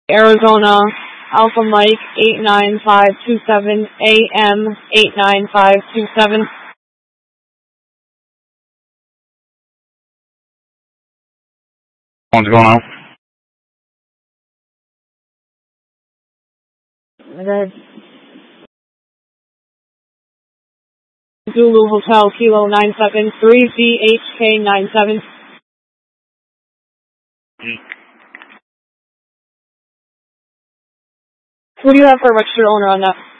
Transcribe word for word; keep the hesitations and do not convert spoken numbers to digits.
Arizona, Alpha Mike eight nine five two seven, A M eight nine five two seven. What's going on? Okay. Zulu Hotel Kilo nine seven three V H K nine seven. Who do you have for registered owner on that?